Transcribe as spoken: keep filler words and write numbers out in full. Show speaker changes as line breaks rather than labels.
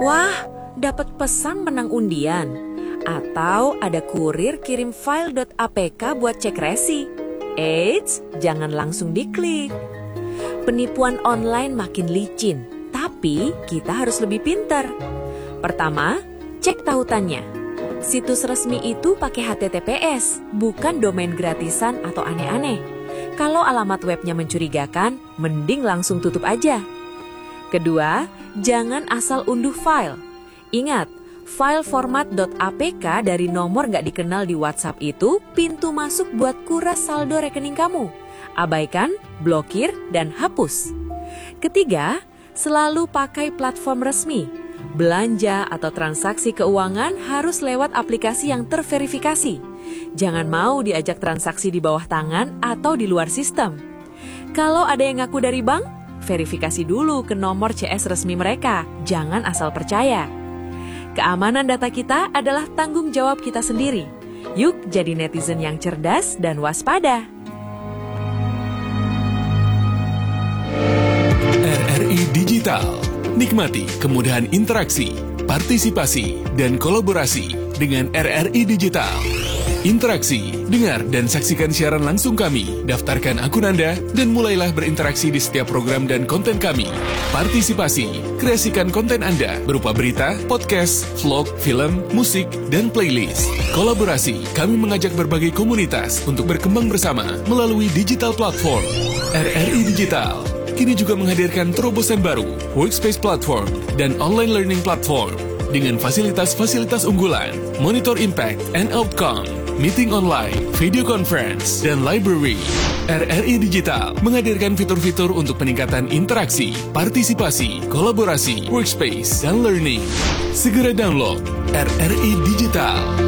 Wah, dapat pesan menang undian. Atau ada kurir kirim file .apk buat cek resi. Eits, jangan langsung diklik. Penipuan online makin licin, tapi kita harus lebih pintar. Pertama, cek tautannya. Situs resmi itu pakai H T T P S, bukan domain gratisan atau aneh-aneh. Kalau alamat webnya mencurigakan, mending langsung tutup aja. Kedua, jangan asal unduh file. Ingat, file format .apk dari nomor nggak dikenal di WhatsApp itu pintu masuk buat kuras saldo rekening kamu. Abaikan, blokir, dan hapus. Ketiga, selalu pakai platform resmi. Belanja atau transaksi keuangan harus lewat aplikasi yang terverifikasi. Jangan mau diajak transaksi di bawah tangan atau di luar sistem. Kalau ada yang ngaku dari bank, verifikasi dulu ke nomor C S resmi mereka. Jangan asal percaya. Keamanan data kita adalah tanggung jawab kita sendiri. Yuk jadi netizen yang cerdas dan waspada.
R R I Digital. Nikmati kemudahan interaksi, partisipasi, dan kolaborasi dengan R R I Digital. Interaksi, dengar dan saksikan siaran langsung kami, daftarkan akun Anda, dan mulailah berinteraksi di setiap program dan konten kami. Partisipasi, kreasikan konten Anda berupa berita, podcast, vlog, film, musik, dan playlist. Kolaborasi, kami mengajak berbagai komunitas untuk berkembang bersama melalui digital platform. R R I Digital kini juga menghadirkan terobosan baru, workspace platform, dan online learning platform dengan fasilitas-fasilitas unggulan, monitor impact and outcome, meeting online, video conference, dan library. R R I Digital menghadirkan fitur-fitur untuk peningkatan interaksi, partisipasi, kolaborasi, workspace, dan learning. Segera download R R I Digital.